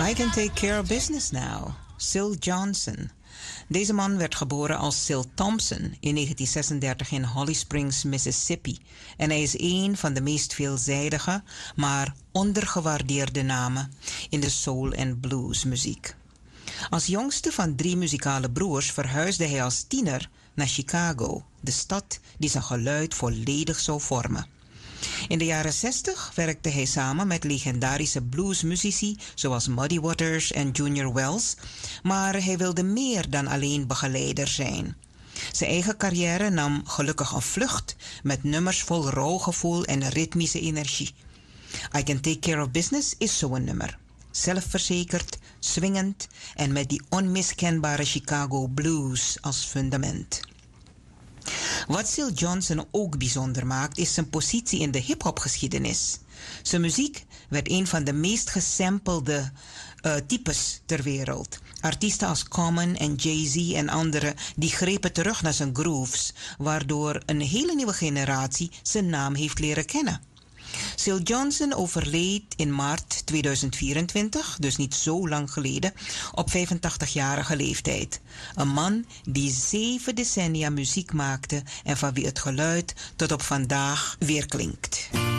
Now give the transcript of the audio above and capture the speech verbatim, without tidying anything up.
I Can Take Care of Business Now, Syl Johnson. Deze man werd geboren als Syl Thompson in negentien zesendertig in Holly Springs, Mississippi. En hij is een van de meest veelzijdige, maar ondergewaardeerde namen in de soul- en bluesmuziek. Als jongste van drie muzikale broers verhuisde hij als tiener naar Chicago, de stad die zijn geluid volledig zou vormen. In de jaren zestig werkte hij samen met legendarische bluesmuzici zoals Muddy Waters en Junior Wells, maar hij wilde meer dan alleen begeleider zijn. Zijn eigen carrière nam gelukkig een vlucht met nummers vol rouwgevoel en ritmische energie. I Can Take Care of Business is zo'n nummer. Zelfverzekerd, swingend en met die onmiskenbare Chicago blues als fundament. Wat Syl Johnson ook bijzonder maakt, is zijn positie in de hip-hopgeschiedenis. Zijn muziek werd een van de meest gesampelde uh, types ter wereld. Artiesten als Common en Jay-Z en anderen die grepen terug naar zijn grooves, waardoor een hele nieuwe generatie zijn naam heeft leren kennen. Syl Johnson overleed in maart tweeduizend vierentwintig, dus niet zo lang geleden, op vijfentachtigjarige leeftijd. Een man die zeven decennia muziek maakte en van wie het geluid tot op vandaag weer klinkt.